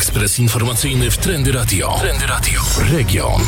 Ekspres informacyjny w Trendy Radio. Trendy Radio. Region.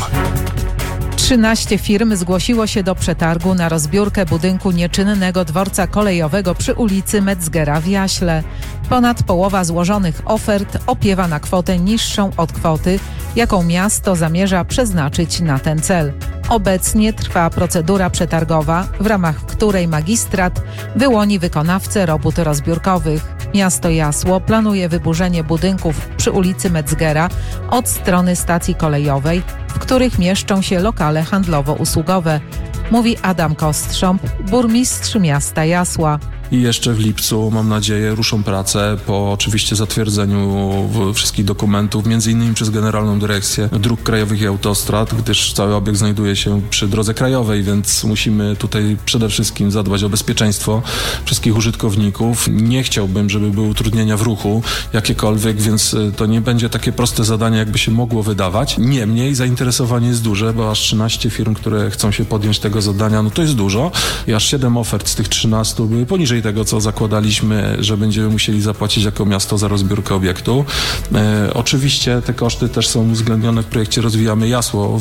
13 firm zgłosiło się do przetargu na rozbiórkę budynku nieczynnego dworca kolejowego przy ulicy Metzgera w Jaśle. Ponad połowa złożonych ofert opiewa na kwotę niższą od kwoty, jaką miasto zamierza przeznaczyć na ten cel. Obecnie trwa procedura przetargowa, w ramach której magistrat wyłoni wykonawcę robót rozbiórkowych. Miasto Jasło planuje wyburzenie budynków przy ulicy Metzgera od strony stacji kolejowej, w których mieszczą się lokale handlowo-usługowe, mówi Adam Kostrząb, burmistrz miasta Jasła. I jeszcze w lipcu, mam nadzieję, ruszą prace po oczywiście zatwierdzeniu wszystkich dokumentów, między innymi przez Generalną Dyrekcję Dróg Krajowych i Autostrad, gdyż cały obiekt znajduje się przy drodze krajowej, więc musimy tutaj przede wszystkim zadbać o bezpieczeństwo wszystkich użytkowników. Nie chciałbym, żeby były utrudnienia w ruchu jakiekolwiek, więc to nie będzie takie proste zadanie, jakby się mogło wydawać. Niemniej zainteresowanie jest duże, bo aż 13 firm, które chcą się podjąć tego zadania, no to jest dużo. I aż 7 ofert z tych 13 były poniżej tego, co zakładaliśmy, że będziemy musieli zapłacić jako miasto za rozbiórkę obiektu. Oczywiście te koszty też są uwzględnione w projekcie Rozwijamy Jasło.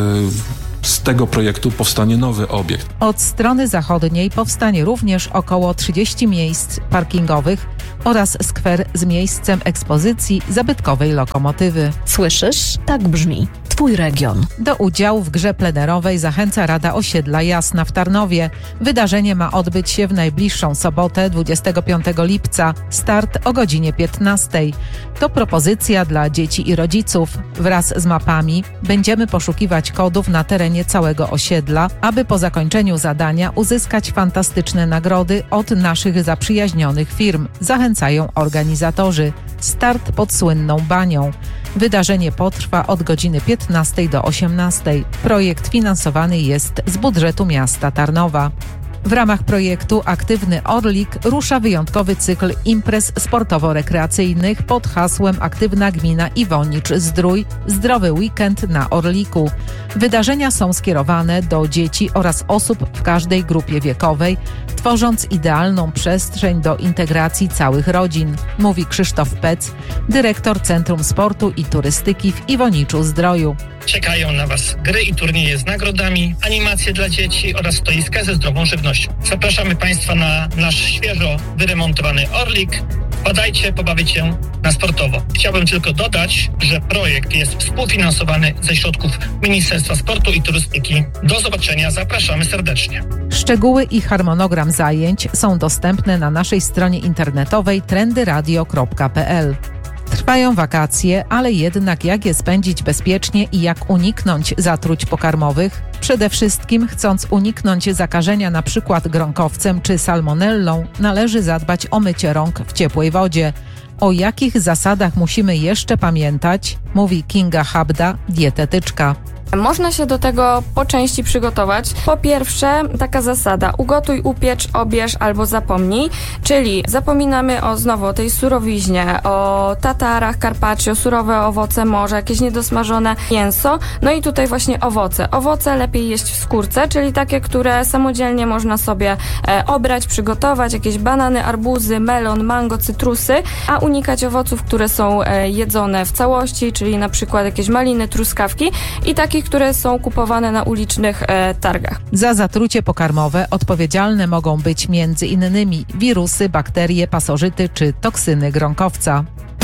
Z tego projektu powstanie nowy obiekt. Od strony zachodniej powstanie również około 30 miejsc parkingowych oraz skwer z miejscem ekspozycji zabytkowej lokomotywy. Słyszysz? Tak brzmi Twój region. Do udziału w grze plenerowej zachęca Rada Osiedla Jasna w Tarnowie. Wydarzenie ma odbyć się w najbliższą sobotę, 25 lipca. Start o godzinie 15. To propozycja dla dzieci i rodziców. Wraz z mapami będziemy poszukiwać kodów na terenie całego osiedla, aby po zakończeniu zadania uzyskać fantastyczne nagrody od naszych zaprzyjaźnionych firm, zachęcają organizatorzy. Start pod słynną banią. Wydarzenie potrwa od godziny 15 do 18. Projekt finansowany jest z budżetu miasta Tarnowa. W ramach projektu Aktywny Orlik rusza wyjątkowy cykl imprez sportowo-rekreacyjnych pod hasłem Aktywna Gmina Iwonicz-Zdrój – Zdrowy Weekend na Orliku. Wydarzenia są skierowane do dzieci oraz osób w każdej grupie wiekowej, tworząc idealną przestrzeń do integracji całych rodzin, mówi Krzysztof Pec, dyrektor Centrum Sportu i Turystyki w Iwoniczu-Zdroju. Czekają na Was gry i turnieje z nagrodami, animacje dla dzieci oraz stoiska ze zdrową żywnością. Zapraszamy Państwa na nasz świeżo wyremontowany Orlik. Wpadajcie, pobawić się na sportowo. Chciałbym tylko dodać, że projekt jest współfinansowany ze środków Ministerstwa Sportu i Turystyki. Do zobaczenia, zapraszamy serdecznie. Szczegóły i harmonogram zajęć są dostępne na naszej stronie internetowej trendyradio.pl. Trwają wakacje, ale jednak jak je spędzić bezpiecznie i jak uniknąć zatruć pokarmowych? Przede wszystkim, chcąc uniknąć zakażenia np. gronkowcem czy salmonellą, należy zadbać o mycie rąk w ciepłej wodzie. O jakich zasadach musimy jeszcze pamiętać, mówi Kinga Habda, dietetyczka. Można się do tego po części przygotować. Po pierwsze, taka zasada: ugotuj, upiecz, obierz albo zapomnij, czyli zapominamy o tej surowiźnie, o tatarach, carpaccio, surowe owoce morza, jakieś niedosmażone mięso. No i tutaj właśnie owoce. Owoce lepiej jeść w skórce, czyli takie, które samodzielnie można sobie obrać, przygotować, jakieś banany, arbuzy, melon, mango, cytrusy, a unikać owoców, które są jedzone w całości, czyli na przykład jakieś maliny, truskawki i takich, które są kupowane na ulicznych targach. Za zatrucie pokarmowe odpowiedzialne mogą być m.in. wirusy, bakterie, pasożyty czy toksyny gronkowca.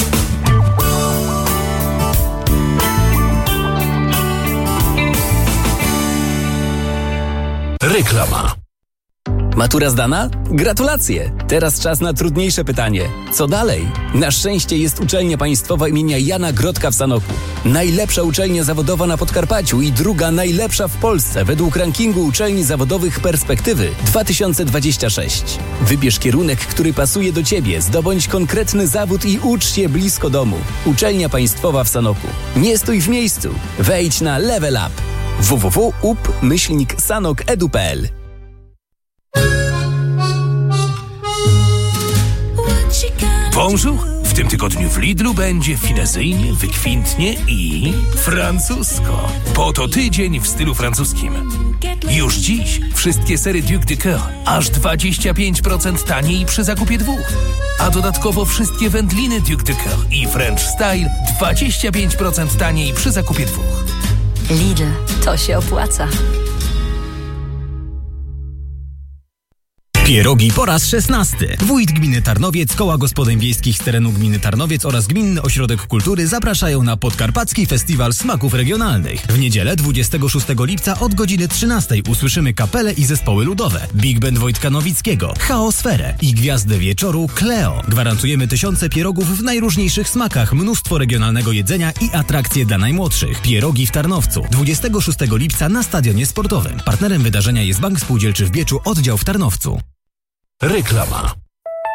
Reklama. Matura zdana? Gratulacje! Teraz czas na trudniejsze pytanie. Co dalej? Na szczęście jest uczelnia państwowa imienia Jana Grodka w Sanoku. Najlepsza uczelnia zawodowa na Podkarpaciu i druga najlepsza w Polsce według rankingu uczelni zawodowych Perspektywy 2026. Wybierz kierunek, który pasuje do Ciebie, zdobądź konkretny zawód i ucz się blisko domu. Uczelnia państwowa w Sanoku. Nie stój w miejscu. Wejdź na Level Up. www.up-sanok.edu.pl. Bonjour, W tym tygodniu w Lidlu będzie finezyjnie, wykwintnie i francusko. Po to tydzień w stylu francuskim. Już dziś wszystkie sery Duc de Coeur aż 25% taniej przy zakupie 2. A dodatkowo wszystkie wędliny Duc de Coeur i French Style 25% taniej przy zakupie 2. Lidl, to się opłaca. Pierogi po raz 16. Wójt gminy Tarnowiec, Koła Gospodyń Wiejskich z terenu gminy Tarnowiec oraz Gminny Ośrodek Kultury zapraszają na Podkarpacki Festiwal Smaków Regionalnych. W niedzielę 26 lipca od godziny 13 usłyszymy kapele i zespoły ludowe, Big Band Wojtka Nowickiego, Chaosferę i gwiazdę wieczoru Cleo. Gwarantujemy tysiące pierogów w najróżniejszych smakach, mnóstwo regionalnego jedzenia i atrakcje dla najmłodszych. Pierogi w Tarnowcu 26 lipca na Stadionie Sportowym. Partnerem wydarzenia jest Bank Spółdzielczy w Bieczu, oddział w Tarnowcu. Reklama.